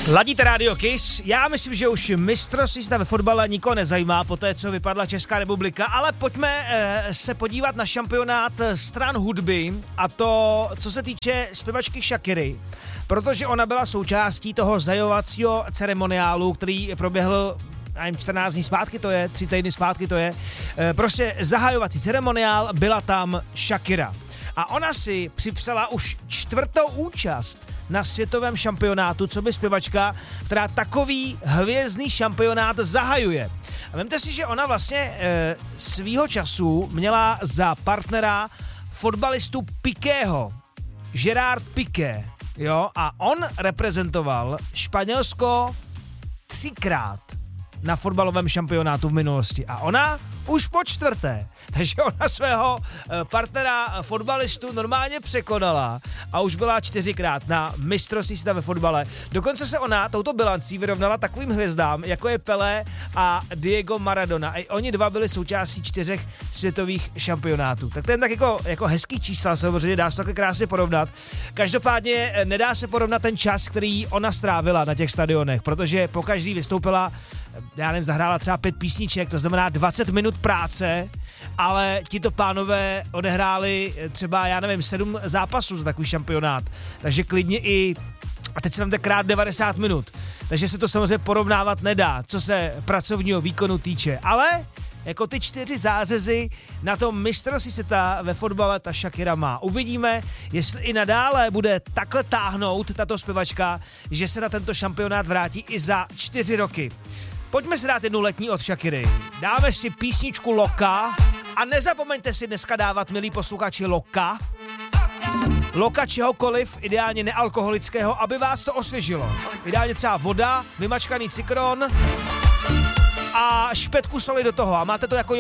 Ladíte Radio Kiss, já myslím, že už mistrovství světa ve fotbale nikoho nezajímá po té, co vypadla Česká republika, ale pojďme se podívat na šampionát stran hudby a to, co se týče zpěvačky Shakiry, protože ona byla součástí toho zahajovacího ceremoniálu, který proběhl 14 dní zpátky to je, 3 týdny zpátky to je, prostě zahajovací ceremoniál, byla tam Shakira. A ona si připsala už 4. účast na světovém šampionátu, co by zpěvačka, která takový hvězdný šampionát zahajuje. A vemte si, že ona vlastně svýho času měla za partnera fotbalistu Piquého, Gerard Piqué, jo, a on reprezentoval Španělsko 3krát na fotbalovém šampionátu v minulosti a ona už po 4. Takže ona svého partnera fotbalistu normálně překonala a už byla 4krát na mistrovství světa ve fotbale. Dokonce se ona touto bilancí vyrovnala takovým hvězdám, jako je Pelé a Diego Maradona. I oni dva byli součástí 4 světových šampionátů. Tak to je tak jako hezký čísla, samozřejmě dá se to také krásně porovnat. Každopádně nedá se porovnat ten čas, který ona strávila na těch stadionech, protože po každý vystoupila, já nevím, zahrála třeba 5 písniček, to znamená 20 minut práce, ale tito pánové odehráli třeba, já nevím, 7 zápasů za takový šampionát. Takže klidně a teď se vám krát 90 minut. Takže se to samozřejmě porovnávat nedá, co se pracovního výkonu týče. Ale jako ty 4 zářezy na tom mistrovství světa ve fotbale ta Shakira má. Uvidíme, jestli i nadále bude takhle táhnout tato zpěvačka, že se na tento šampionát vrátí i za 4 roky. Pojďme si dát jednu letní od Shakiry. Dáme si písničku Loka a nezapomeňte si dneska dávat, milí posluchači, Loka čehokoliv, ideálně nealkoholického, aby vás to osvěžilo. Ideálně třeba voda, vymačkaný citron a špetku soli do toho a máte to jako